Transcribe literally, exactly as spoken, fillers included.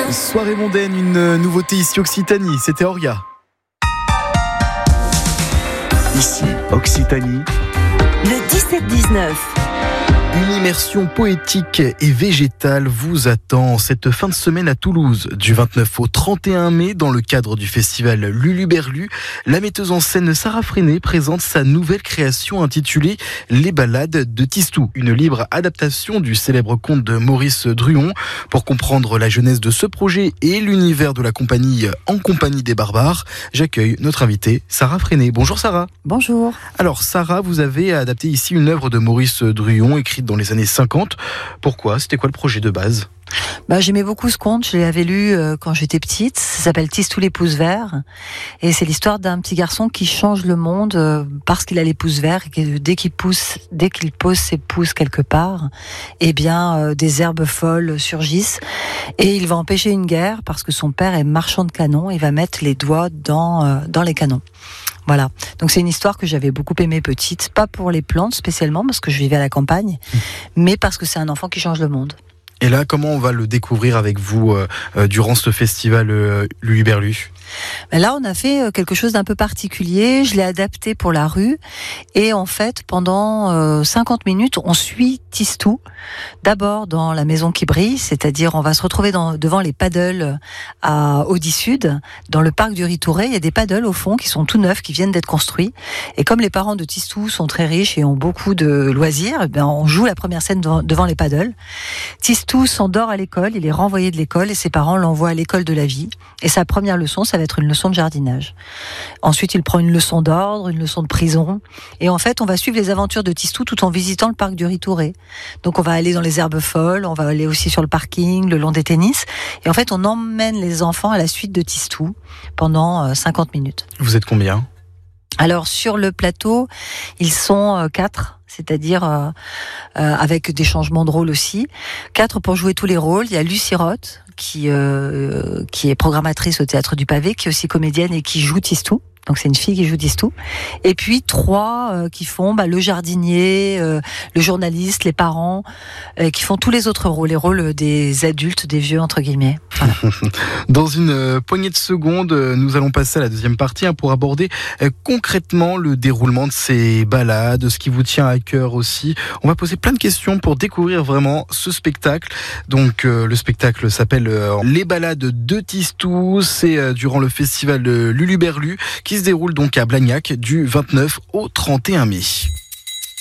Soirée mondaine, une nouveauté ici Occitanie, c'était Auria. Ici Occitanie. Le dix-sept dix-neuf. Une immersion poétique et végétale vous attend cette fin de semaine à Toulouse. Du vingt-neuf au trente et un mai, dans le cadre du festival Luluberlu, la metteuse en scène Sarah Freinet présente sa nouvelle création intitulée Les Balades de Tistou. Une libre adaptation du célèbre conte de Maurice Druon. Pour comprendre la jeunesse de ce projet et l'univers de la compagnie En compagnie des barbares, j'accueille notre invitée Sarah Freinet. Bonjour Sarah. Bonjour. Alors Sarah, vous avez adapté ici une œuvre de Maurice Druon écrite dans les années cinquante. Pourquoi ? C'était quoi le projet de base ? Bah, j'aimais beaucoup ce conte, je l'avais lu euh, quand j'étais petite. Ça s'appelle Tistou les pouces verts. Et c'est l'histoire d'un petit garçon qui change le monde euh, parce qu'il a les pouces verts et que dès qu'il pousse, dès qu'il pose ses pouces quelque part, eh bien, euh, des herbes folles surgissent. Et il va empêcher une guerre parce que son père est marchand de canons et va mettre les doigts dans, euh, dans les canons. Voilà. Donc c'est une histoire que j'avais beaucoup aimée petite, pas pour les plantes spécialement parce que je vivais à la campagne, mmh. mais parce que c'est un enfant qui change le monde. Et là, comment on va le découvrir avec vous euh, euh, durant ce festival euh, Luluberlu ? Ben là, on a fait quelque chose d'un peu particulier. Je l'ai adapté pour la rue. Et en fait, pendant euh, cinquante minutes, on suit Tistou. D'abord dans la maison qui brille, c'est-à-dire on va se retrouver dans, devant les paddles à Audi-Sud, dans le parc du Ritouret. Il y a des paddles au fond qui sont tout neufs, qui viennent d'être construits. Et comme les parents de Tistou sont très riches et ont beaucoup de loisirs, eh bien, on joue la première scène devant, devant les paddles. Tistou s'endort à l'école, il est renvoyé de l'école et ses parents l'envoient à l'école de la vie. Et sa première leçon, ça va être une leçon de jardinage. Ensuite, il prend une leçon d'ordre, une leçon de prison. Et en fait, on va suivre les aventures de Tistou tout en visitant le parc du Ritouret. Donc, on va aller dans les herbes folles, on va aller aussi sur le parking, le long des tennis. Et en fait, on emmène les enfants à la suite de Tistou pendant cinquante minutes. Vous êtes combien ? Alors, sur le plateau, ils sont euh, quatre. C'est-à-dire euh, euh, avec des changements de rôle aussi. Quatre pour jouer tous les rôles. Il y a Lucie Roth, qui, euh, qui est programmatrice au Théâtre du Pavé, qui est aussi comédienne et qui joue Tistou. Donc c'est une fille qui joue Tistou. Et puis trois euh, qui font bah, le jardinier, euh, le journaliste, les parents, euh, qui font tous les autres rôles, les rôles des adultes, des vieux entre guillemets. Voilà. Dans une euh, poignée de secondes, euh, nous allons passer à la deuxième partie hein, pour aborder euh, concrètement le déroulement de ces balades, ce qui vous tient à cœur aussi. On va poser plein de questions pour découvrir vraiment ce spectacle. Donc euh, le spectacle s'appelle euh, Les Balades de Tistou. C'est euh, durant le festival euh, Luluberlu qui se déroule donc à Blagnac du vingt-neuf au trente et un mai.